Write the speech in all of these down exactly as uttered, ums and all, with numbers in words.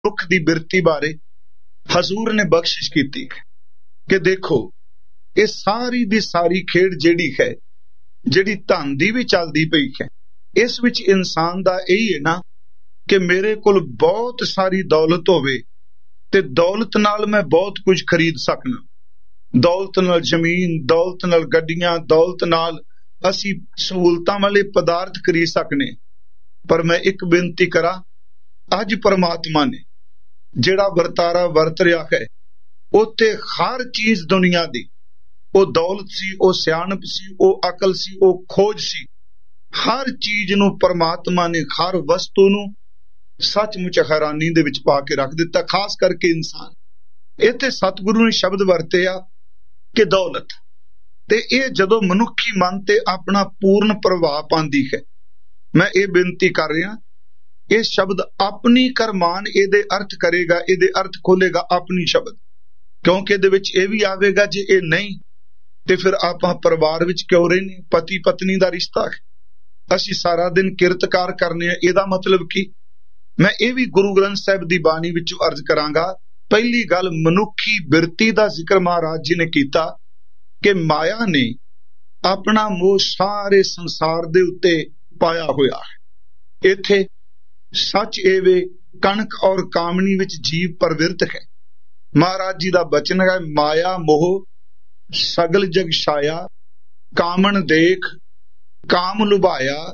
ਮਨੁੱਖ ਦੀ ਬਿਰਤੀ ਬਾਰੇ ਹਜ਼ੂਰ ਨੇ ਬਖਸ਼ਿਸ਼ ਕੀਤੀ ਕਿ ਦੇਖੋ ਇਹ ਸਾਰੀ ਦੀ ਸਾਰੀ ਖੇਡ ਜਿਹੜੀ ਹੈ, ਜਿਹੜੀ ਧਨ ਦੀ ਵੀ ਚੱਲਦੀ ਪਈ ਹੈ, ਇਸ ਵਿੱਚ ਇਨਸਾਨ ਦਾ ਇਹੀ ਹੈ ਨਾ ਕਿ ਮੇਰੇ ਕੋਲ ਬਹੁਤ ਸਾਰੀ ਦੌਲਤ ਹੋਵੇ ਤੇ ਦੌਲਤ ਨਾਲ ਮੈਂ ਬਹੁਤ ਕੁਝ ਖਰੀਦ ਸਕਣਾ। ਦੌਲਤ ਨਾਲ ਜ਼ਮੀਨ, ਦੌਲਤ ਨਾਲ ਗੱਡੀਆਂ, ਦੌਲਤ ਨਾਲ ਅਸੀਂ ਸਹੂਲਤਾਂ ਵਾਲੇ ਪਦਾਰਥ ਖਰੀਦ ਸਕਨੇ। ਪਰ ਮੈਂ ਇੱਕ ਬੇਨਤੀ ਕਰਾਂ, ਅੱਜ ਪਰਮਾਤਮਾ ਨੇ ਜਿਹੜਾ ਵਰਤਾਰਾ ਵਰਤ ਰਿਹਾ ਹੈ, ਉੱਥੇ ਹਰ ਚੀਜ਼ ਦੁਨੀਆ ਦੀ, ਉਹ ਦੌਲਤ ਸੀ, ਉਹ ਸਿਆਣਪ ਸੀ, ਉਹ ਅਕਲ ਸੀ, ਉਹ ਖੋਜ ਸੀ, ਹਰ ਚੀਜ਼ ਨੂੰ ਪਰਮਾਤਮਾ ਨੇ, ਹਰ ਵਸਤੂ ਨੂੰ ਸੱਚਮੁੱਚ ਹੈਰਾਨੀ ਦੇ ਵਿੱਚ ਪਾ ਕੇ ਰੱਖ ਦਿੱਤਾ, ਖਾਸ ਕਰਕੇ ਇਨਸਾਨ। ਇੱਥੇ ਸਤਿਗੁਰੂ ਨੇ ਸ਼ਬਦ ਵਰਤਿਆ ਕਿ ਦੌਲਤ, ਤੇ ਇਹ ਜਦੋਂ ਮਨੁੱਖੀ ਮਨ ਤੇ ਆਪਣਾ ਪੂਰਨ ਪ੍ਰਭਾਵ ਪਾਉਂਦੀ ਹੈ, ਮੈਂ ਇਹ ਬੇਨਤੀ ਕਰ ਰਿਹਾ, ਇਹ ਸ਼ਬਦ ਆਪਣੀ ਕਰਮਾਨ ਇਹਦੇ ਅਰਥ ਕਰੇਗਾ, ਇਹਦੇ ਅਰਥ ਖੋਲੇਗਾ ਆਪਣੀ ਸ਼ਬਦ, ਕਿਉਂਕਿ ਇਹਦੇ ਵਿੱਚ ਇਹ ਵੀ ਆਵੇਗਾ ਜੇ ਇਹ ਨਹੀਂ ਤੇ ਫਿਰ ਆਪਾਂ ਪਰਿਵਾਰ ਵਿੱਚ ਕਿਉਂ ਰਹਿੰਦੇ? ਪਤੀ ਪਤਨੀ ਦਾ ਰਿਸ਼ਤਾ ਹੈ, ਅਸੀਂ ਸਾਰਾ ਦਿਨ ਕਿਰਤਕਾਰ ਕਰਨੇ ਆ, ਇਹਦਾ ਮਤਲਬ ਕੀ? ਮੈਂ ਇਹ ਵੀ ਗੁਰੂ ਗ੍ਰੰਥ ਸਾਹਿਬ ਦੀ ਬਾਣੀ ਵਿੱਚੋਂ ਅਰਜ਼ ਕਰਾਂਗਾ। ਪਹਿਲੀ ਗੱਲ, ਮਨੁੱਖੀ ਬਿਰਤੀ ਦਾ ਜ਼ਿਕਰ ਮਹਾਰਾਜ ਜੀ ਨੇ ਕੀਤਾ ਕਿ ਮਾਇਆ ਨੇ ਆਪਣਾ ਮੋਹ ਸਾਰੇ ਸੰਸਾਰ ਦੇ ਉੱਤੇ ਪਾਇਆ ਹੋਇਆ ਹੈ। ਇੱਥੇ ਸੱਚ ਇਹ ਵੇ, ਕਣਕ ਔਰ ਕਾਮਣੀ ਵਿੱਚ ਜੀਵ ਪ੍ਰਵਿਰਤ ਹੈ। ਮਹਾਰਾਜ ਜੀ ਦਾ ਬਚਨ ਹੈ, ਮਾਇਆ ਮੋਹ ਸਗਲ ਜਗ ਛਾਇਆ, ਕਾਮਣ ਦੇਖ ਕਾਮ ਲੁਭਾਇਆ,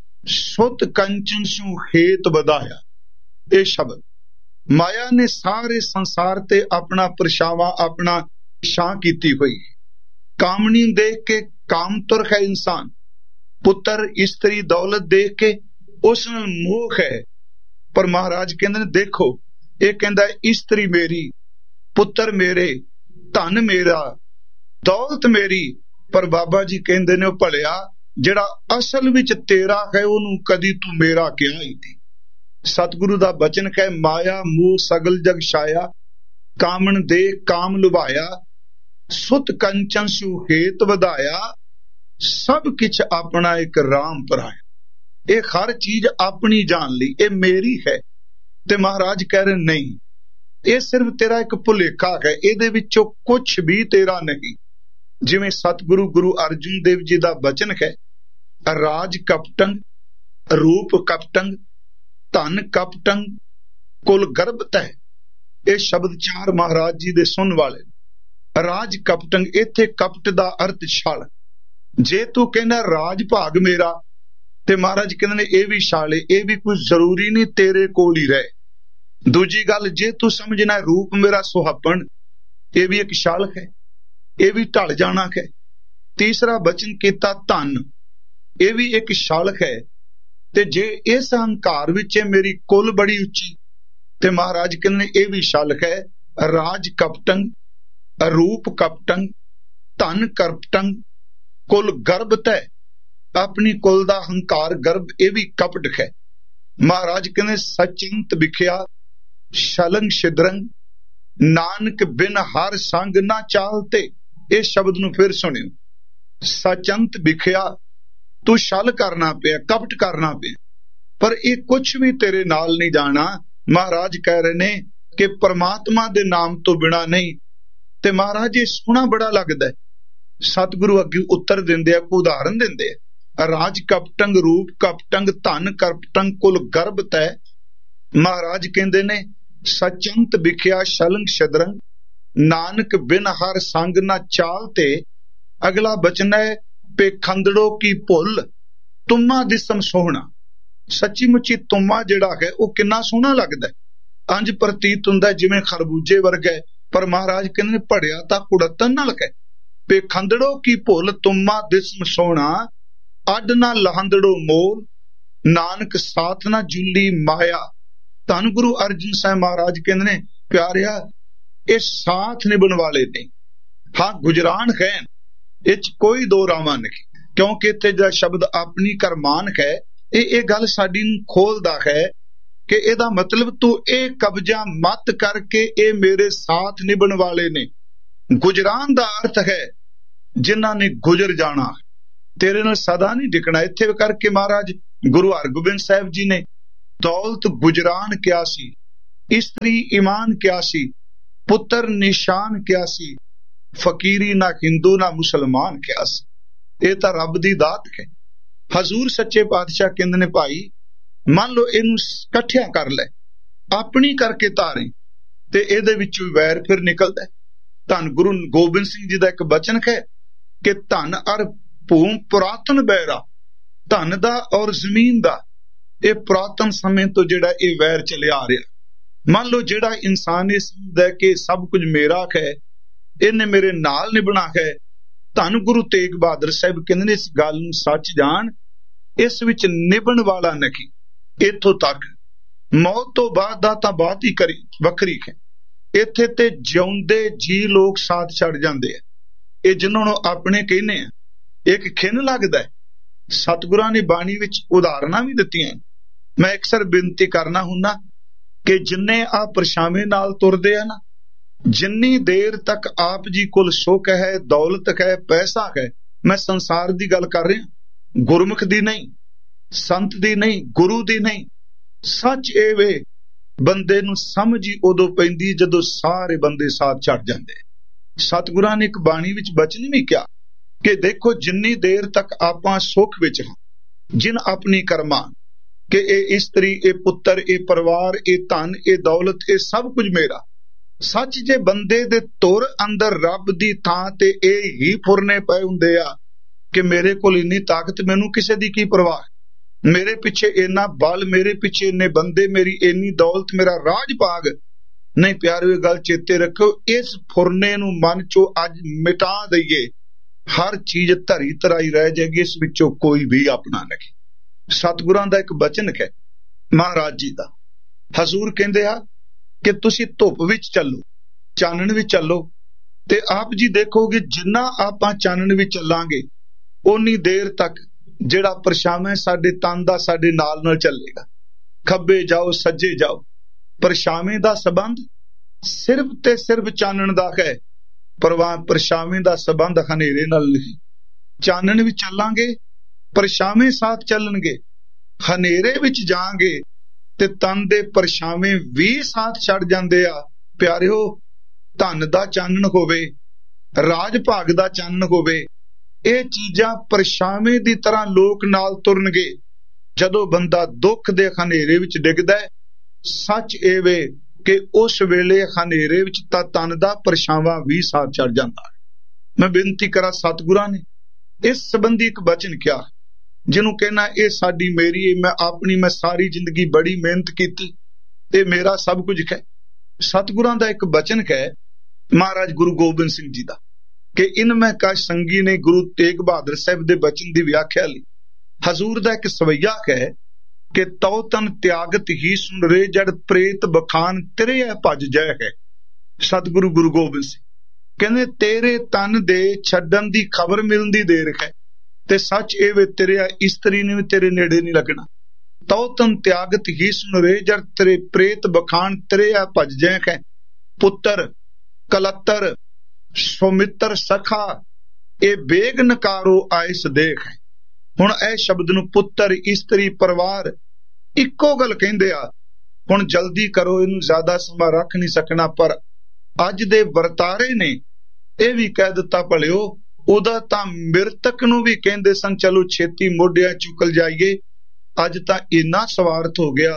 ਸੁਤ ਕੰਚਨ ਸੂ ਹੇਤ ਵਧਾਇਆ। ਇਹ ਸ਼ਬਦ, ਮਾਇਆ ਨੇ ਸਾਰੇ ਸੰਸਾਰ ਤੇ ਆਪਣਾ ਪਰਛਾਵਾਂ, ਆਪਣਾ ਛਾਂ ਕੀਤੀ ਹੋਈ। ਕਾਮਣੀ ਦੇਖ ਕੇ ਕਾਮਤੁਰ ਹੈ ਇਨਸਾਨ, ਪੁੱਤਰ ਇਸਤਰੀ ਦੌਲਤ ਦੇਖ ਕੇ ਉਸ ਨਾਲ ਮੋਹ ਹੈ। ਪਰ ਮਹਾਰਾਜ ਕਹਿੰਦੇ ਨੇ ਦੇਖੋ, ਇਹ ਕਹਿੰਦਾ ਇਸਤਰੀ ਮੇਰੀ, ਪੁੱਤਰ ਮੇਰੇ, ਧਨ ਮੇਰਾ, ਦੌਲਤ ਮੇਰੀ, ਪਰ ਬਾਬਾ ਜੀ ਕਹਿੰਦੇ ਨੇ ਉਹ ਭਲਿਆ ਜਿਹੜਾ ਅਸਲ ਵਿੱਚ ਤੇਰਾ ਹੈ ਉਹਨੂੰ ਕਦੀ ਤੂੰ ਮੇਰਾ ਕਿਹਾ ਹੀ ਨਹੀਂ। ਸਤਿਗੁਰੂ ਦਾ ਬਚਨ ਹੈ, ਮਾਇਆ ਮੋਹ ਸਗਲ ਜਗ ਛਾਇਆ, ਕਾਮਣ ਦੇ ਕਾਮ ਲੁਭਾਇਆ, ਸੁਤ ਕੰਚਨ ਸੂ ਹੇਤ ਵਧਾਇਆ, ਸਭ ਕਿਛ ਆਪਣਾ ਇੱਕ ਰਾਮ ਪਰਾਇਆ। ਇਹ ਹਰ ਚੀਜ਼ ਆਪਣੀ ਜਾਣ ਲਈ, ਇਹ ਮੇਰੀ ਹੈ। ਤੇ ਮਹਾਰਾਜ ਕਹਿ ਰਹੇ ਨਹੀਂ, ਇਹ ਸਿਰਫ ਤੇਰਾ ਇੱਕ ਭੁਲੇਖਾ ਹੈ, ਇਹਦੇ ਵਿੱਚੋਂ ਕੁਛ ਵੀ ਤੇਰਾ ਨਹੀਂ। ਜਿਵੇਂ ਸਤਿਗੁਰੂ ਗੁਰੂ ਅਰਜਨ ਦੇਵ ਜੀ ਦਾ ਬਚਨ ਹੈ, ਰਾਜ ਕਪਟੰ, ਰੂਪ ਕਪਟੰ, ਧਨ ਕਪਟੰ, ਕੁਲ ਗਰਭ ਤੈ। ਇਹ ਸ਼ਬਦ ਚਾਰ ਮਹਾਰਾਜ ਜੀ ਦੇ ਸੁਣਨ ਵਾਲੇ। ਰਾਜ ਕਪਟੰ, ਇੱਥੇ ਕਪਟ ਦਾ ਅਰਥ ਛਲ। ਜੇ ਤੂੰ ਕਹਿੰਦਾ ਰਾਜ ਭਾਗ ਮੇਰਾ, ਤੇ ਮਹਾਰਾਜ ਕਹਿੰਦੇ ਨੇ ਇਹ ਵੀ ਛਾਲੇ, ਇਹ ਵੀ ਕੋਈ ਜ਼ਰੂਰੀ ਨਹੀਂ ਤੇਰੇ ਕੋਲ ਹੀ ਰਹੇ। ਦੂਜੀ ਗੱਲ, ਜੇ ਤੂੰ ਸਮਝਣਾ ਰੂਪ ਮੇਰਾ ਸੁਹਾਪਣ, ਇਹ ਵੀ ਇੱਕ ਛਲ ਹੈ, ਇਹ ਵੀ ਢਲ ਜਾਣਾ ਹੈ। ਤੀਸਰਾ ਬਚਨ ਕੀਤਾ ਧਨ, ਇਹ ਵੀ ਇੱਕ ਛਲ ਹੈ। ਤੇ ਜੇ ਇਸ ਹੰਕਾਰ ਵਿੱਚ ਮੇਰੀ ਕੁਲ ਬੜੀ ਉੱਚੀ, ਤੇ ਮਹਾਰਾਜ ਕਹਿੰਦੇ ਇਹ ਵੀ ਛਲ ਹੈ। ਰਾਜ ਕਪਟੰ, ਰੂਪ ਕਪਟੰ, ਧਨ ਕਪਟੰ, ਕੁਲ ਗਰਭ ਤੈ। ਆਪਣੀ ਕੁਲ ਦਾ ਹੰਕਾਰ, ਗਰਭ, ਇਹ ਵੀ ਕਪਟ ਹੈ। ਮਹਾਰਾਜ ਕਹਿੰਦੇ ਸਚਿੰਤ ਵਿਖਿਆ ਸ਼ਲੰਗ ਛਿਦਰੰਗ, ਨਾਨਕ ਬਿਨ ਹਰ ਸੰਗ ਨਾ ਚਾਲਤੇ। ਇਹ ਸ਼ਬਦ ਨੂੰ ਫਿਰ ਸੁਣਿਓ, ਸਚੰਤ ਵਿਖਿਆ, ਤੂੰ ਛਲ ਕਰਨਾ ਪਿਆ, ਕਪਟ ਕਰਨਾ ਪਿਆ, ਪਰ ਇਹ ਕੁਛ ਵੀ ਤੇਰੇ ਨਾਲ ਨਹੀਂ ਜਾਣਾ। ਮਹਾਰਾਜ ਕਹਿ ਰਹੇ ਨੇ ਕਿ ਪਰਮਾਤਮਾ ਦੇ ਨਾਮ ਤੋਂ ਬਿਨਾ ਨਹੀਂ। ਤੇ ਮਹਾਰਾਜ ਇਹ ਸੋਹਣਾ ਬੜਾ ਲੱਗਦਾ। ਸਤਿਗੁਰੂ ਅੱਗੇ ਉੱਤਰ ਦਿੰਦੇ ਆ, ਕੋਈ ਉਦਾਹਰਨ ਦਿੰਦੇ ਆ, ਰਾਜ ਕਪਟੰਗ, ਰੂਪ ਕਪਟੰਗ, ਧਨ ਕਪਟੰਗ, ਕੁਲ ਗਰਭ ਤੈ। ਮਹਾਰਾਜ ਕਹਿੰਦੇ ਨੇ ਸਚੰਤ ਵਿਖਿਆ ਸ਼ਲੰਗ ਛਿਦਰੰਗ, ਨਾਨਕ ਬਿਨ ਹਰ ਸੰਗ ਨਾ ਚਾਲ ਤੇ। ਅਗਲਾ ਬਚਨ ਹੈ, ਪੇਖੰਦੜੋ ਕੀ ਭੁੱਲ ਤੁਮਾ ਦਿਸਮ ਸੋਹਣਾ। ਸੱਚੀ ਮੁੱਚੀ ਤੁਮਾ ਜਿਹੜਾ ਹੈ ਉਹ ਕਿੰਨਾ ਸੋਹਣਾ ਲੱਗਦਾ, ਅੰਜ ਪ੍ਰਤੀਤ ਹੁੰਦਾ ਜਿਵੇਂ ਖਰਬੂਜੇ ਵਰਗਾ। ਪਰ ਮਹਾਰਾਜ ਕਹਿੰਦੇ ਨੇ ਭੜਿਆ ਤਾਂ ਕੁੜਤਨ ਨਾਲ ਹੈ। ਪੇਖੰਦੜੋ ਕੀ ਭੁੱਲ ਤੁਮਾ ਦਿਸਮ ਸੋਹਣਾ, ਅੱਡ ਨਾ ਲਹੰਦੜੋ ਮੋਲ, ਨਾਨਕ ਸਾਥ ਨਾ ਜੁਲੀ ਮਾਇਆ। ਧੰਨ ਗੁਰੂ ਅਰਜਨ ਸਾਹਿਬ ਮਹਾਰਾਜ ਕਹਿੰਦੇ ਨੇ ਪਿਆਰਿਆ, ਇਹ ਸਾਥ ਨਿਭਣ ਵਾਲੇ ਨਹੀਂ। ਹਾਂ ਗੁਜਰਾਨ ਹੈ, ਇਹ ਚ ਕੋਈ ਦੋ ਰਾਵਾਂ ਨਹੀਂ, ਕਿਉਂਕਿ ਇੱਥੇ ਜਿਹੜਾ ਸ਼ਬਦ ਆਪਣੀ ਕਰਮਾਨ ਹੈ, ਇਹ ਇਹ ਗੱਲ ਸਾਡੀ ਨੂੰ ਖੋਲਦਾ ਹੈ ਕਿ ਇਹਦਾ ਮਤਲਬ ਤੂੰ ਇਹ ਕਬਜ਼ਾ ਮਤ ਕਰਕੇ ਇਹ ਮੇਰੇ ਸਾਥ ਨਿਭਣ ਵਾਲੇ ਨੇ। ਗੁਜਰਾਨ ਦਾ ਅਰਥ ਹੈ ਜਿਨ੍ਹਾਂ ਨੇ ਗੁਜ਼ਰ ਜਾਣਾ, ਤੇਰੇ ਨਾਲ ਸਦਾ ਨਹੀਂ ਟਿਕਣਾ। ਇੱਥੇ ਕਰਕੇ ਮਹਾਰਾਜ ਗੁਰੂ ਹਰਗੋਬਿੰਦ ਸਾਹਿਬ ਜੀ ਨੇ ਦੌਲਤ ਗੁਜਰਾਨ ਕਿਹਾ ਸੀ, इस्त्री ईमान क्या सी, पुत्र निशान क्या सी, फकीरी ना हिंदू ना मुसलमान क्या सी। ये तो रब दी दात है। हजूर सच्चे पातशाह कहंदे ने भाई मान लो इनू कट्ठिया कर ले, अपनी करके तारे ते इहदे विचों वैर फिर निकलदा है। धन गुरु गोबिंद सिंह जी दा एक बचन है कि धन अर भूम पुरातन बैरा, धन दा और जमीन दा ये पुरातन समय तो जिहड़ा ये वैर चलिया आ रहा। मान लो जिहड़ा इंसान ये समझदा है कि सब कुछ मेरा है, इन्हें मेरे नाल निभना है, धन गुरु तेग बहादुर साहिब कहंदे ने इस गल नूं सच जान, इस विच निभण वाला नहीं। इत्थों तक मौत तो बाद दा तां बात ही करी वखरी है। इत्थे ते जिउंदे जी लोग साथ छड़ जांदे आ, ये जिन्हां नूं अपने कहने आ, एक खिन लगदा है। सतगुरां ने बाणी विच उदाहरणां भी दित्तियां। मैं अक्सर बेनती करना हुन्ना कि जिन्ने आ परछावें नाल तुरदे आ ना, जिन्नी देर तक आप जी कोल सुख है, दौलत है, पैसा है, मैं संसार दी गल कर रहा, गुरमुख दी नहीं, संत दी नहीं, गुरु दी नहीं। सच ए वे बंदे नूं समझ ही उदों पैंदी जदों सारे बंदे साथ छड़ जांदे। सतगुरां ने एक बाणी विच बचन भी किया कि देखो जिन्नी देर तक आपां सुख विच हां, जिन अपनी कर्मां कि ए इस्त्री, ए पुत्र, ए परिवार, ए धन, ए दौलत, ए सब कुछ मेरा। सच जे बंदे दे तुर अंदर रब दी थां ते ए ही फुरने पए हुंदे आ कि मेरे कोल इन्नी ताकत, मैनू किसे दी की परवाह, मेरे पिछे इन्ना बल, मेरे पिछे इन्ने बंदे, मेरी इन्नी दौलत, मेरा राज भाग नहीं। प्यारे गल चेते रखो, इस फुरने नूं मन चो अज मिटा दईए, हर चीज धरी धराई रह जाएगी, इस विचों कोई भी अपना नहीं। सतगुरां दा एक बचन है महाराज जी दा। हजूर कहंदे आ कि तुसी धुप विच चलो, चानण विच चलो, ते आप जी देखोगे जिन्ना आपां चानण विच चलांगे उन्नी देर तक जिहड़ा परछावां साडे तन दा साडे नाल नाल चलेगा। खब्बे जाओ सज्जे जाओ, परछावें दा संबंध सिर्फ ते सिर्फ चानण दा है, परवाह परछावें दा संबंध हनेरे नाल नहीं। चानण विच चलांगे, परछावें साथ चलणगे, हनेरे विच जांगे ते तन दे परछावें भी साथ छड़ जांदे आ। प्यारिओ, धन दा चानण होवे, राज भाग दा चानण होवे, ये चीजां परछावें दी तरह लोक नाल तुरनगे। जदों बंदा दुख दे हनेरे विच डिगदा है, सच ए वे कि उस वेले हनेरे विच तां तन दा परछावां भी साथ छड़ जांदा है। मैं बेनती करा, सतगुरां ने इस संबंधी एक बचन किया जिन्हों कहना ये साडी मेरी, मैं अपनी, मैं सारी जिंदगी बड़ी मेहनत की, ये मेरा सब कुछ है। सतगुरां दा एक बचन है महाराज गुरु गोबिंद सिंह जी दा कि इन मैं कश संगी ने गुरु तेग बहादुर साहिब दे बचन दी व्याख्या ली। हजूर दा एक सवैया है कि तौ तन त्यागत ही सुन रे, जड़ प्रेत बखान तेरे है भज जय है। सतगुरु गुरु गोबिंद सिंह कहने तेरे तन दे छड्डन दी खबर मिलण दी देर है, ते सच ए वे तेरे इस्त्री ने भी तेरे नेड़े नहीं लगना। तौ तन त्यागत ही सुन रे, जड़ तेरे प्रेत बखान तेरे है भज जय है। पुत्र कलत्तर सुमित्र सखा ए बेग नकारो आइस देख है। हुण ए शब्द नूं पुत्र, इस्त्री, परिवार इक्को गल कहिंदे आ। हुण जल्दी करो, इनू ज्यादा समा रख नहीं सकना, पर अज दे वरतारे ने यह भी कह दिता भलिओ, उदा तां मृतक नूं भी कहंदे सन चलो छेती मोढियां चुकल जाइए। अज तां इन्ना स्वार्थ हो गया,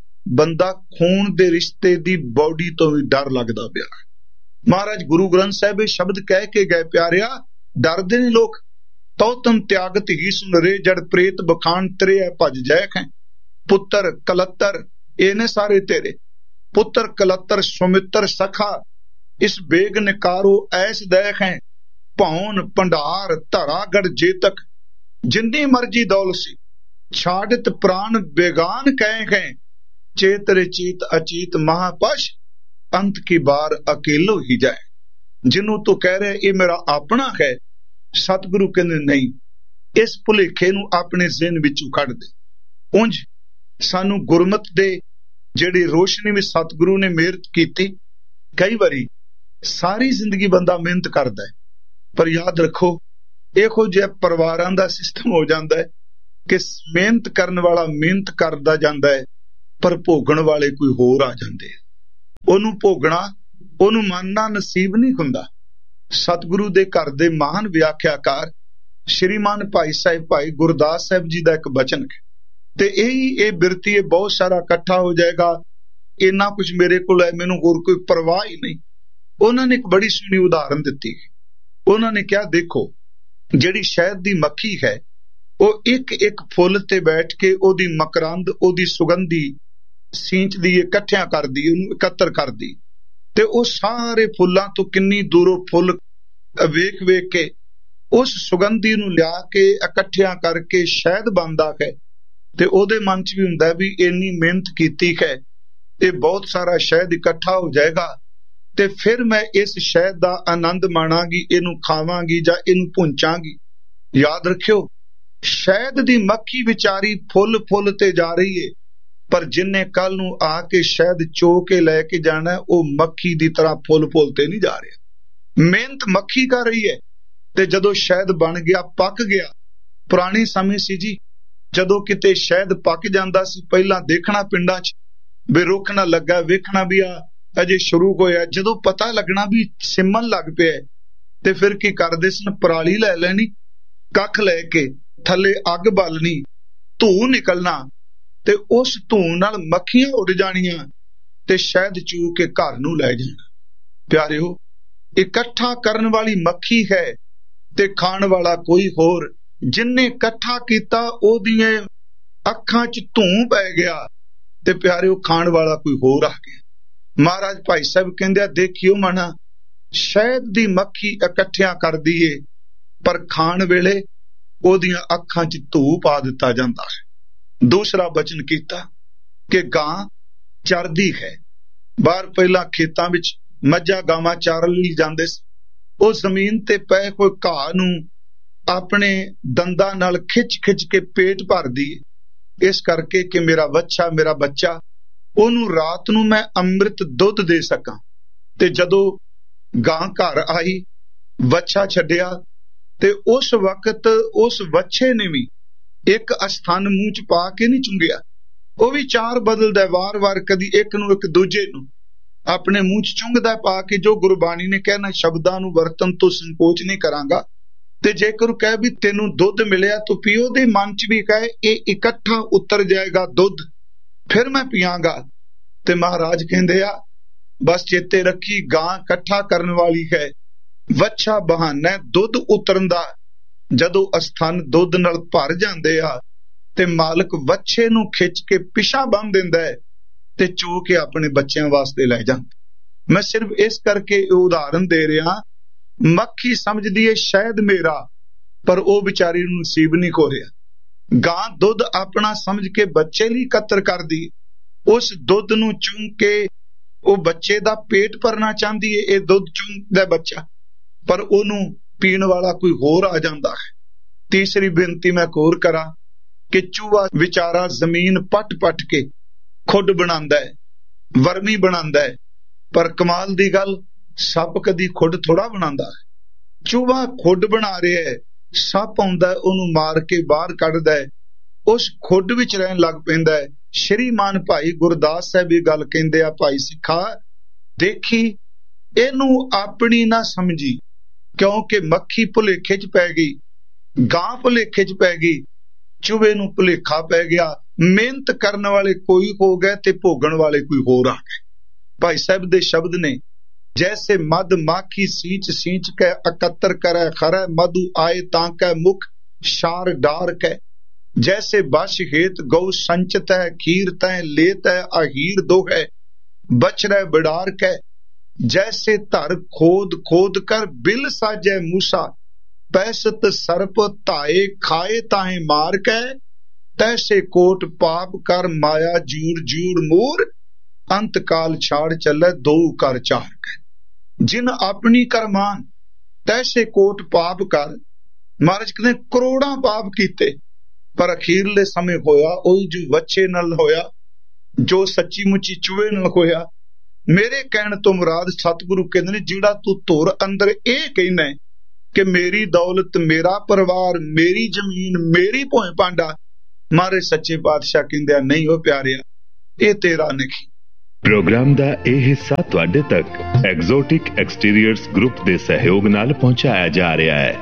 बंदा खून दे रिश्ते दी बॉडी तो भी डर लगदा पिया। महाराज गुरु ग्रंथ साहिब शब्द कह के गए, प्यारिया डरदे ने लोग। तौ तम त्यागत ही सुन रे, जड़ प्रेत बखान तेरे है भज जय है। पुत्र कलत्तर ये ने सारे तेरे, पुत्र कलत्तर सुमित्र सखा इस बेग निकारो ऐस दैख है। भौन भंडार धरा गढ़ जेतक, जिन्नी मर्जी दौल सी छाड़ित प्राण बेगान कह गए। चेत रे चेत अचेत महापश, अंत की बार अकेलो ही जाए। जिन्हों तू कह रहे ये मेरा अपना है, सतगुरु कहते नहीं, इस भुलेखे नूं अपने ज़हन विचों कढ दे। उंज सानू गुरमत दे जिहड़ी रोशनी में सतगुरु ने मेहर कीती। कई बारी सारी जिंदगी बंदा मेहनत करदा है, पर याद रखो इहो जिहा परिवारां दा सिस्टम हो जांदा है कि मेहनत करन वाला मेहनत करदा जांदा है, पर भोगण वाले कोई होर आ जांदे। ਉਹਨੂੰ ਭੋਗਣਾ, ਉਹਨੂੰ ਮੰਨਣਾ ਨਸੀਬ ਨਹੀਂ ਹੁੰਦਾ। ਸਤਿਗੁਰੂ ਦੇ ਘਰ ਦੇ ਮਹਾਨ ਵਿਆਖਿਆਕਾਰ ਸ਼੍ਰੀਮਾਨ ਭਾਈ ਸਾਹਿਬ ਭਾਈ ਗੁਰਦਾਸ ਸਾਹਿਬ ਜੀ ਦਾ ਇੱਕ ਬਚਨ ਹੈ, ਤੇ ਇਹੀ ਇਹ ਬਿਰਤੀ ਇਹ ਬਹੁਤ ਸਾਰਾ ਇਕੱਠਾ ਹੋ ਜਾਏਗਾ, ਇੰਨਾ ਕੁਝ ਮੇਰੇ ਕੋਲ ਹੈ, ਮੈਨੂੰ ਹੋਰ ਕੋਈ ਪਰਵਾਹ ਹੀ ਨਹੀਂ। ਉਹਨਾਂ ਨੇ ਇੱਕ ਬੜੀ ਸੋਹਣੀ ਉਦਾਹਰਨ ਦਿੱਤੀ। ਉਹਨਾਂ ਨੇ ਕਿਹਾ, ਦੇਖੋ ਜਿਹੜੀ ਸ਼ਹਿਦ ਦੀ ਮੱਖੀ ਹੈ ਉਹ ਇੱਕ ਇੱਕ ਫੁੱਲ ਤੇ ਬੈਠ ਕੇ ਉਹਦੀ ਮਕਰੰਦ, ਉਹਦੀ ਸੁਗੰਧੀ ਸੀਂਚਦੀ, ਇਕੱਠਿਆਂ ਕਰਦੀ, ਉਹਨੂੰ ਇਕੱਤਰ ਕਰਦੀ, ਤੇ ਉਹ ਸਾਰੇ ਫੁੱਲਾਂ ਤੋਂ ਕਿੰਨੀ ਦੂਰੋਂ ਫੁੱਲ ਵੇਖ ਵੇਖ ਕੇ ਉਸ ਸੁਗੰਧੀ ਨੂੰ ਲਿਆ ਕੇ ਇਕੱਠਿਆਂ ਕਰਕੇ ਸ਼ਹਿਦ ਬਣਦਾ ਹੈ। ਤੇ ਉਹਦੇ ਮਨ 'ਚ ਵੀ ਹੁੰਦਾ ਵੀ ਇੰਨੀ ਮਿਹਨਤ ਕੀਤੀ ਹੈ, ਇਹ ਬਹੁਤ ਸਾਰਾ ਸ਼ਹਿਦ ਇਕੱਠਾ ਹੋ ਜਾਏਗਾ, ਤੇ ਫਿਰ ਮੈਂ ਇਸ ਸ਼ਹਿਦ ਦਾ ਆਨੰਦ ਮਾਣਾਂਗੀ, ਇਹਨੂੰ ਖਾਵਾਂਗੀ ਜਾਂ ਇਹਨੂੰ ਭੁੰਚਾਂਗੀ। ਯਾਦ ਰੱਖਿਓ, ਸ਼ਹਿਦ ਦੀ ਮੱਖੀ ਵਿਚਾਰੀ ਫੁੱਲ ਫੁੱਲ ਤੇ ਜਾ ਰਹੀ ਏ, ਪਰ ਜਿੰਨੇ ਕੱਲ ਨੂੰ ਆ ਕੇ ਸ਼ਹਿਦ ਚੋ ਕੇ ਲੈ ਕੇ ਜਾਣਾ, ਉਹ ਮੱਖੀ ਦੀ ਤਰ੍ਹਾਂ ਫੁੱਲ ਫੁੱਲ ਤੇ ਨਹੀਂ ਜਾ ਰਿਹਾ। ਮਿਹਨਤ ਮੱਖੀ ਕਰ ਰਹੀ ਹੈ, ਤੇ ਜਦੋਂ ਸ਼ਹਿਦ ਬਣ ਗਿਆ, ਪੱਕ ਗਿਆ। ਪੁਰਾਣੇ ਸਮੇਂ ਸੀ ਜੀ, ਜਦੋਂ ਕਿਤੇ ਸ਼ਹਿਦ ਪੱਕ ਜਾਂਦਾ ਸੀ, ਪਹਿਲਾਂ ਦੇਖਣਾ ਪਿੰਡਾਂ 'ਚ ਵੀ ਰੁੱਖ ਨਾ ਲੱਗਾ, ਵੇਖਣਾ ਵੀ ਆ ਅਜੇ ਸ਼ੁਰੂ ਹੋਇਆ। ਜਦੋਂ ਪਤਾ ਲੱਗਣਾ ਵੀ ਸਿਮਣ ਲੱਗ ਪਿਆ, ਤੇ ਫਿਰ ਕੀ ਕਰਦੇ ਸਨ, ਪਰਾਲੀ ਲੈ ਲੈਣੀ, ਕੱਖ ਲੈ ਕੇ ਥੱਲੇ ਅੱਗ ਬਾਲਣੀ, ਧੂੰ ਨਿਕਲਣਾ, ਤੇ ਉਸ ਧੂੰ ਨਾਲ ਮੱਖੀਆਂ ਉੱਡ ਜਾਣੀਆਂ, ਤੇ ਸ਼ਹਿਦ ਚੂ ਕੇ ਘਰ ਨੂੰ ਲੈ ਜਾਣਾ। ਪਿਆਰਿਓ, ਇਕੱਠਾ ਕਰਨ ਵਾਲੀ ਮੱਖੀ ਹੈ ਤੇ ਖਾਣ ਵਾਲਾ ਕੋਈ ਹੋਰ। ਜਿੰਨੇ ਇਕੱਠਾ ਕੀਤਾ ਉਹਦੀਆਂ ਅੱਖਾਂ 'ਚ ਧੂੰ ਪੈ ਗਿਆ, ਤੇ ਪਿਆਰਿਓ ਖਾਣ ਵਾਲਾ ਕੋਈ ਹੋਰ ਆ ਗਿਆ। ਮਹਾਰਾਜ ਭਾਈ ਸਾਹਿਬ ਕਹਿੰਦੇ ਆ, ਦੇਖਿਓ ਮਨਾ, ਸ਼ਹਿਦ ਦੀ ਮੱਖੀ ਇਕੱਠਿਆਂ ਕਰਦੀ ਏ, ਪਰ ਖਾਣ ਵੇਲੇ ਉਹਦੀਆਂ ਅੱਖਾਂ 'ਚ ਧੂੰ ਪਾ ਦਿੱਤਾ ਜਾਂਦਾ ਹੈ। ਦੂਸਰਾ ਬਚਨ ਕੀਤਾ ਕਿ ਗਾਂ ਚਰਦੀ ਹੈ। ਬਾਹਰ ਪਹਿਲਾਂ ਖੇਤਾਂ ਵਿੱਚ ਮੱਝਾਂ ਗਾਵਾਂ ਚਾਰਨ ਲਈ ਜਾਂਦੇ ਸੀ, ਉਹ ਜ਼ਮੀਨ ਤੇ ਪਏ ਹੋਏ ਘਾਹ ਨੂੰ ਆਪਣੇ ਦੰਦਾਂ ਨਾਲ ਖਿੱਚ ਖਿੱਚ ਕੇ ਪੇਟ ਭਰਦੀ ਹੈ, ਇਸ ਕਰਕੇ ਕਿ ਮੇਰਾ ਵੱਛਾ, ਮੇਰਾ ਬੱਚਾ, ਉਹਨੂੰ ਰਾਤ ਨੂੰ ਮੈਂ ਅੰਮ੍ਰਿਤ ਦੁੱਧ ਦੇ ਸਕਾਂ। ਤੇ ਜਦੋਂ ਗਾਂ ਘਰ ਆਈ, ਵੱਛਾ ਛੱਡਿਆ, ਤੇ ਉਸ ਵਕਤ ਉਸ ਵੱਛੇ ਨੇ ਵੀ ਇੱਕ ਅਸਥਾਨ ਮੂੰਹ 'ਚ ਪਾ ਕੇ ਨਹੀਂ ਚੁੰਗਿਆ, ਉਹ ਵੀ ਚਾਰ ਬਦਲਦਾ, ਵਾਰ-ਵਾਰ, ਕਦੀ ਇੱਕ ਨੂੰ ਇੱਕ ਦੂਜੇ ਨੂੰ ਆਪਣੇ ਮੂੰਹ 'ਚ ਚੁੰਗਦਾ ਪਾ ਕੇ। ਜੋ ਗੁਰਬਾਣੀ ਨੇ ਕਹਿਣਾ, ਸ਼ਬਦਾਂ ਨੂੰ ਵਰਤਨ ਤੋਂ ਸੰਕੋਚ ਨਹੀਂ ਕਰਾਂਗਾ, ਤੇ ਜੇਕਰ ਉਹ ਕਹੇ ਵੀ ਤੈਨੂੰ ਦੁੱਧ ਮਿਲਿਆ ਤੂੰ ਪੀ, ਉਹਦੇ ਮਨ 'ਚ ਵੀ ਕਹੇ ਇਹ ਇਕੱਠਾ ਉਤਰ ਜਾਏਗਾ ਦੁੱਧ, ਫਿਰ ਮੈਂ ਪੀਆਂਗਾ। ਤੇ ਮਹਾਰਾਜ ਕਹਿੰਦੇ ਆ, ਬਸ ਚੇਤੇ ਰੱਖੀ, ਗਾਂ ਇਕੱਠਾ ਕਰਨ ਵਾਲੀ ਹੈ, ਵੱਛਾ ਬਹਾਨਾ ਦੁੱਧ ਉਤਰਨ ਦਾ। ਜਦੋਂ ਅਸਥਾਨ ਦੁੱਧ ਨਾਲ ਭਰ ਜਾਂਦੇ ਆ, ਤੇ ਮਾਲਕ ਵੱਛੇ ਨੂੰ ਖਿੱਚ ਕੇ ਪਿਛਾ ਬੰਨ ਦਿੰਦਾ ਹੈ, ਤੇ ਚੋ ਕੇ ਆਪਣੇ ਬੱਚਿਆਂ ਵਾਸਤੇ ਲੈ ਜਾਂਦਾ। ਮੈਂ ਸਿਰਫ ਇਸ ਕਰਕੇ ਇਹ ਉਦਾਹਰਨ ਦੇ ਰਿਹਾ, ਮੱਖੀ ਸਮਝਦੀ ਏ ਸ਼ਾਇਦ ਮੇਰਾ, ਪਰ ਉਹ ਵਿਚਾਰੀ ਨੂੰ ਨਸੀਬ ਨਹੀਂ ਹੋ ਰਿਹਾ। ਗਾਂ ਦੁੱਧ ਆਪਣਾ ਸਮਝ ਕੇ ਬੱਚੇ ਲਈ ਇਕੱਤਰ ਕਰਦੀ, ਉਸ ਦੁੱਧ ਨੂੰ ਚੁੰਗ ਕੇ ਉਹ ਬੱਚੇ ਦਾ ਪੇਟ ਭਰਨਾ ਚਾਹੁੰਦੀ ਏ। ਇਹ ਦੁੱਧ ਚੁੰਗਦਾ ਬੱਚਾ, ਪਰ ਉਹਨੂੰ ਪੀਣ ਵਾਲਾ ਕੋਈ ਹੋਰ ਆ ਜਾਂਦਾ ਹੈ। ਤੀਸਰੀ ਬੇਨਤੀ ਮੈਂ ਹੋਰ ਕਰਾਂ ਕਿ ਚੂਹਾ ਵਿਚਾਰਾ ਜ਼ਮੀਨ ਪੱਟ ਪੱਟ ਕੇ ਖੁੱਡ ਬਣਾਉਂਦਾ ਹੈ, ਵਰਮੀ ਬਣਾਉਂਦਾ ਹੈ, ਪਰ ਕਮਾਲ ਦੀ ਗੱਲ, ਸੱਪ ਕਦੀ ਖੁੱਡ ਥੋੜਾ ਬਣਾਉਂਦਾ ਹੈ। ਚੂਹਾ ਖੁੱਡ ਬਣਾ ਰਿਹਾ ਹੈ, ਸੱਪ ਆਉਂਦਾ ਉਹਨੂੰ ਮਾਰ ਕੇ ਬਾਹਰ ਕੱਢਦਾ ਹੈ, ਉਸ ਖੁੱਡ ਵਿੱਚ ਰਹਿਣ ਲੱਗ ਪੈਂਦਾ ਹੈ। ਸ਼੍ਰੀਮਾਨ ਭਾਈ ਗੁਰਦਾਸ ਸਾਹਿਬ ਇਹ ਗੱਲ ਕਹਿੰਦੇ ਆ, ਭਾਈ ਸਿੱਖਾ ਦੇਖੀ, ਇਹਨੂੰ ਆਪਣੀ ਨਾ ਸਮਝੀ, ਕਿਉਂਕਿ ਮੱਖੀ ਭੁਲੇਖੇ 'ਚ ਪੈ ਗਈ, ਗਾਂ ਭੁਲੇਖੇ 'ਚ ਪੈ ਗਈ, ਚੂਹੇ ਨੂੰ ਭੁਲੇਖਾ ਪੈ ਗਿਆ। ਮਿਹਨਤ ਕਰਨ ਵਾਲੇ ਕੋਈ ਹੋ ਗਏ ਤੇ ਭੋਗਣ ਵਾਲੇ ਕੋਈ ਹੋਰ ਆ ਗਏ। ਭਾਈ ਸਾਹਿਬ ਦੇ ਸ਼ਬਦ ਨੇ, ਜੈਸੇ ਮਦ ਮਾਖੀ ਸੀਂਚ ਸੀਂਚ ਕੇ ਇਕੱਤਰ ਕਰੈ ਖਰੈ, ਮਧੂ ਆਏ ਤਾਂ ਕੈ ਮੁਖ ਸ਼ਾਰ ਡਾਰ ਕੈ। ਜੈਸੇ ਬਸ਼ ਹੇਤ ਗਊ ਸੰਚਤ ਹੈ, ਖੀਰ ਤੈ ਲੇਤ ਹੈ, ਅਹੀਰ ਦੋ ਹੈ ਬਛੜੈ ਬਿੜਾਰ ਕੈ। ਜੈਸੇ ਧਰ ਖੋਦ ਖੋਦ ਕਰ ਬਿਲ ਸਾਜੈ ਮੂਸਾ, ਪੈਸਤ ਸਰਪ ਧਾਏ ਖਾਏ ਤਾਹੇ ਮਾਰ ਕੈ। ਤੈਸੇ ਕੋਟ ਪਾਪ ਕਰ ਮਾਇਆ ਜੂੜ ਜੂੜ ਮੂਰ, ਅੰਤ ਕਾਲ ਛਾੜ ਚੱਲੇ ਦੋ ਕਰ ਚਾਰ ਕੈ। ਜਿਨ ਆਪਣੀ ਕਰਮਾਨ ਤੈਸੇ ਕੋਟ ਪਾਪ ਕਰ, ਮਹਾਰਾਜ ਕਹਿੰਦੇ ਕਰੋੜਾਂ ਪਾਪ ਕੀਤੇ, ਪਰ ਅਖੀਰਲੇ ਸਮੇਂ ਹੋਇਆ ਉਹੀ ਜੋ ਵੱਛੇ ਨਾਲ ਹੋਇਆ, ਜੋ ਸੱਚੀ ਮੁੱਚੀ ਚੂਹੇ ਨਾਲ ਹੋਇਆ। ਮੇਰੇ ਕਹਿਣ ਤੋਂ ਮੁਰਾਦ ਸਤਿਗੁਰੂ ਕਹਿੰਦੇ ਨੇ, ਜਿਹੜਾ ਤੂੰ ਧੁਰ ਅੰਦਰ ਇਹ ਕਹਿਣਾ ਕਿ ਮੇਰੀ ਦੌਲਤ, ਮੇਰਾ ਪਰਿਵਾਰ, ਮੇਰੀ ਜ਼ਮੀਨ, ਮੇਰੀ ਭੋਏ ਭਾਂਡਾ, ਮਾਰੇ ਸੱਚੇ ਪਾਤਸ਼ਾਹ ਕਹਿੰਦੇ ਆ, ਨਹੀਂ ਉਹ ਪਿਆਰਿਆ, ਇਹ ਤੇਰਾ ਨਹੀਂ। प्रोग्राम का यह हिस्सा तुहाडे तक एग्जोटिक एक्सटीरियर्स ग्रुप के सहयोग नाल पहुंचाया जा रहा है।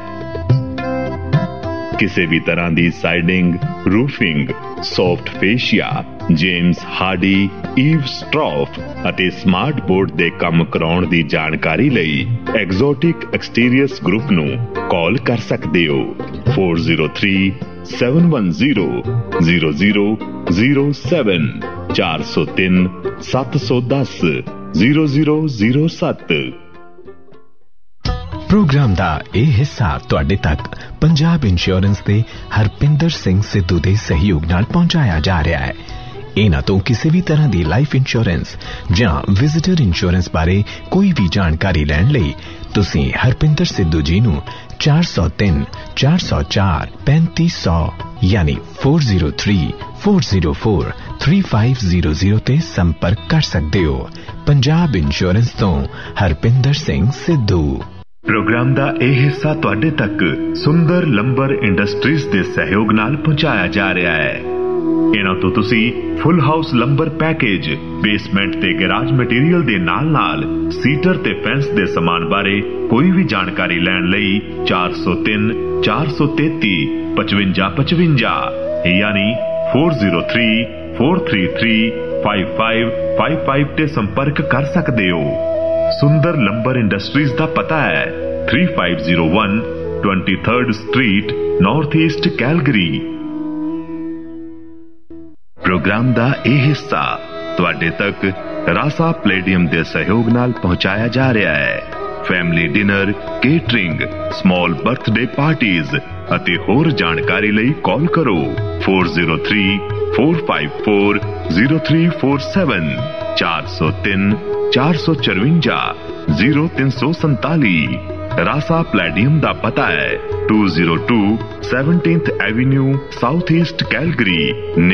किसी भी तरह की siding, roofing, soft fascia, James Hardy, ewe स्ट्रॉफ ਅਤੇ स्मार्ट बोर्ड ਦੇ ਕੰਮ ਕਰਾਉਣ ਦੀ ਜਾਣਕਾਰੀ ਲਈ एग्जोटिक एक्सटीरियर्स ग्रुप ਨੂੰ ਕਾਲ ਕਰ ਸਕਦੇ ਹੋ four zero three seven one zero zero zero zero seven ਚਾਰ zero three seven one zero zero zero zero seven। Programme का यह हिस्सा तुहाडे तक पंजाब इंश्योरेंस के हरपिंदर सिंह सिद्धू के सहयोग नाल पहुंचाया जा रहा है। इन्हां तो किसी भी तरह की लाइफ इंश्योरेंस जां विजिटर इंश्योरेंस बारे कोई भी जानकारी लैण लई तुसीं हरपिंदर सिद्धू जी नूं चार सौ तीन चार सौ चार पैंतीस सौ यानी four zero three four zero four three five zero zero ते संपर्क कर सकते हो। पंजाब इंश्योरेंस तो हरपिंदर सिंह सिद्धू। प्रोग्राम का यह हिस्सा तुहाडे तक सुंदर लंबर इंडस्ट्रीज के सहयोग नाल पहुंचाया जा रहा है। इन्हां तो तुसी full house lumbar package, basement ते गैराज मटीरियल दे नाल नाल सीटर ते फेंस दे समान बारे कोई भी जानकारी लैण लई चार सौ तीन चार सौ तेती पचवंजा पचवंजा यानी four zero three four three three five five five five ते संपर्क कर सकते हो। सुंदर लंबर इंडस्ट्रीज का पता है three five zero one twenty third street north east Calgary. Programme का यह हिस्सा तुहाडे तक रासा प्लेडियम के सहयोग नाल पहुंचाया जा रहा है। Family dinner, catering, small birthday parties ਅਤੇ ਹੋਰ ਜਾਣਕਾਰੀ ਲਈ ਕਾਲ ਕਰੋ four zero three four five four zero three four seven ਚਾਰ zero three ਚਾਰ ਚਾਰ ਚਾਰ zero three four seven। रासा प्लेडियम का पता है two oh two seventeenth Avenue south east Calgary